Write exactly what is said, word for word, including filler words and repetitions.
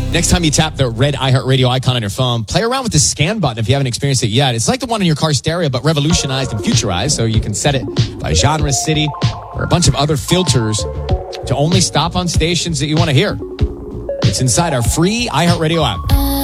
Next time you tap the red iHeartRadio icon on your phone, play around with the scan button if you haven't experienced it yet. It's like the one in your car stereo, but revolutionized and futurized, so you can set it by genre, city, or a bunch of other filters to only stop on stations that you want to hear. It's inside our free iHeartRadio app.